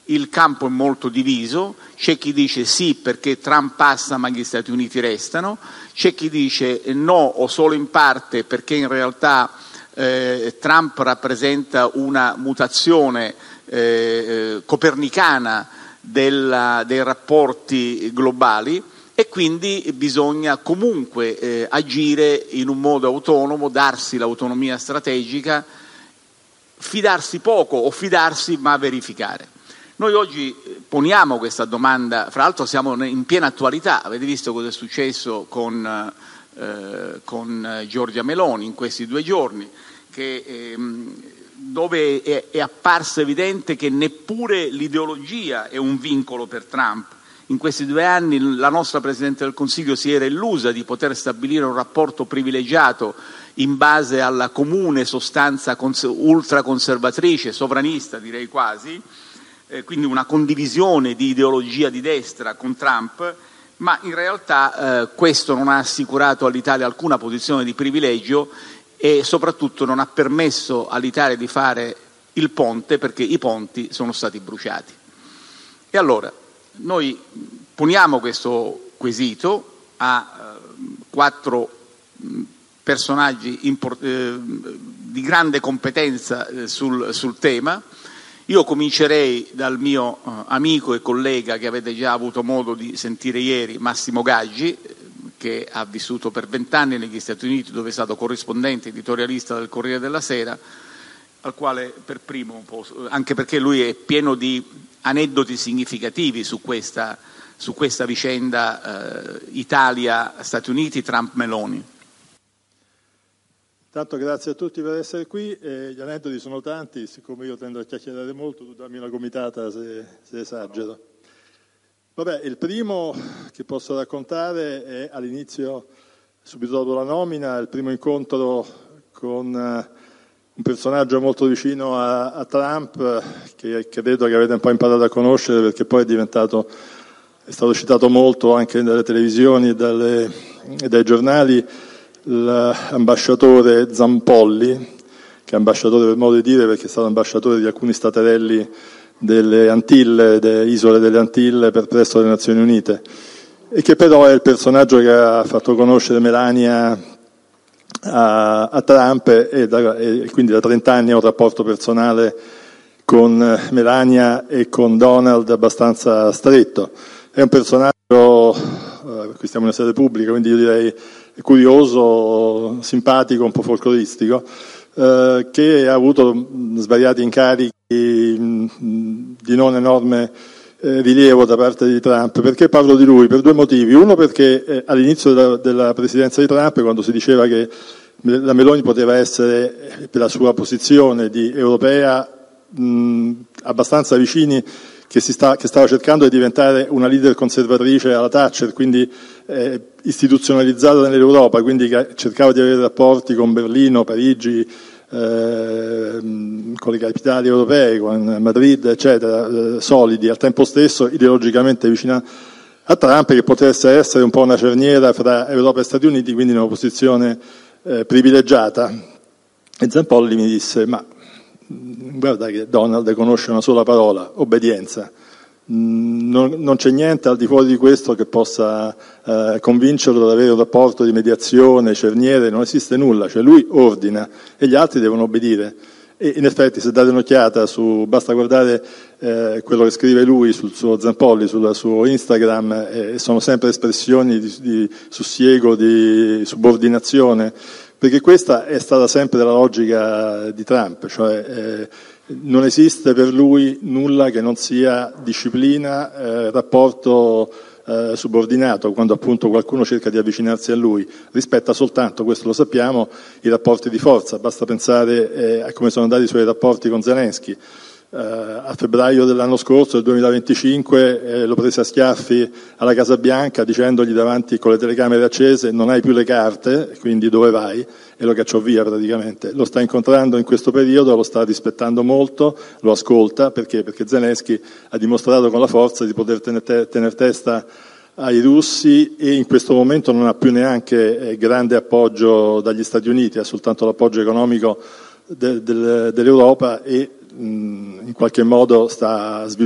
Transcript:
il campo è molto diviso, c'è chi dice sì perché Trump passa ma gli Stati Uniti restano, c'è chi dice no o solo in parte perché in realtà Trump rappresenta una mutazione copernicana dei rapporti globali e quindi bisogna comunque agire in un modo autonomo, darsi l'autonomia strategica, fidarsi poco o fidarsi ma verificare. Noi oggi poniamo questa domanda, fra l'altro siamo in piena attualità, avete visto cosa è successo con Giorgia Meloni in questi 2 giorni, dove è apparso evidente che neppure l'ideologia è un vincolo per Trump. In questi 2 anni la nostra Presidente del Consiglio si era illusa di poter stabilire un rapporto privilegiato in base alla comune sostanza ultraconservatrice, sovranista direi quasi, quindi una condivisione di ideologia di destra con Trump, ma in realtà questo non ha assicurato all'Italia alcuna posizione di privilegio e soprattutto non ha permesso all'Italia di fare il ponte perché i ponti sono stati bruciati. E allora noi poniamo questo quesito a 4 personaggi di grande competenza sul tema. Io comincerei dal mio amico e collega che avete già avuto modo di sentire ieri, Massimo Gaggi, che ha vissuto per 20 anni negli Stati Uniti, dove è stato corrispondente editorialista del Corriere della Sera, al quale per primo, anche perché lui è pieno di aneddoti significativi su questa vicenda Italia-Stati Uniti, Trump-Meloni. Tanto grazie a tutti per essere qui, gli aneddoti sono tanti, siccome io tendo a chiacchierare molto, tu dammi una gomitata se esagero. Vabbè, il primo che posso raccontare è all'inizio, subito dopo la nomina, il primo incontro con un personaggio molto vicino a Trump, che credo che avete un po' imparato a conoscere perché poi è stato citato molto anche dalle televisioni e dai giornali, l'ambasciatore Zampolli, che è ambasciatore per modo di dire perché è stato ambasciatore di alcuni staterelli delle Antille, delle isole delle Antille per presso le Nazioni Unite, e che però è il personaggio che ha fatto conoscere Melania a Trump e quindi da 30 anni ha un rapporto personale con Melania e con Donald abbastanza stretto. È un personaggio, qui stiamo in una sede pubblica, quindi io direi curioso, simpatico, un po' folcloristico, che ha avuto svariati incarichi di non enorme rilievo da parte di Trump. Perché parlo di lui? Per 2 motivi. Uno perché all'inizio della presidenza di Trump, quando si diceva che la Meloni poteva essere, per la sua posizione di europea, abbastanza vicini, che stava cercando di diventare una leader conservatrice alla Thatcher, quindi istituzionalizzata nell'Europa, quindi cercava di avere rapporti con Berlino, Parigi, con le capitali europee, con Madrid, eccetera, solidi, al tempo stesso ideologicamente vicina a Trump, che potesse essere un po' una cerniera fra Europa e Stati Uniti, quindi in una posizione privilegiata. E Zampolli mi disse: ma guarda che Donald conosce una sola parola, obbedienza. Non c'è niente al di fuori di questo che possa convincerlo ad avere un rapporto di mediazione, cerniere, non esiste nulla, cioè lui ordina e gli altri devono obbedire. E in effetti, se date un'occhiata basta guardare quello che scrive lui sul suo Zampolli, sul suo Instagram, sono sempre espressioni di sussiego, di subordinazione, perché questa è stata sempre la logica di Trump, cioè non esiste per lui nulla che non sia disciplina, rapporto subordinato, quando appunto qualcuno cerca di avvicinarsi a lui, rispetta soltanto, questo lo sappiamo, i rapporti di forza. Basta pensare a come sono andati i suoi rapporti con Zelensky. A febbraio dell'anno scorso, del 2025, lo prese a schiaffi alla Casa Bianca dicendogli davanti con le telecamere accese: non hai più le carte, quindi dove vai? E lo cacciò via praticamente. Lo sta incontrando in questo periodo, lo sta rispettando molto, lo ascolta, perché Zelensky ha dimostrato con la forza di poter tener testa ai russi e in questo momento non ha più neanche grande appoggio dagli Stati Uniti, ha soltanto l'appoggio economico dell'Europa e in qualche modo sta sviluppando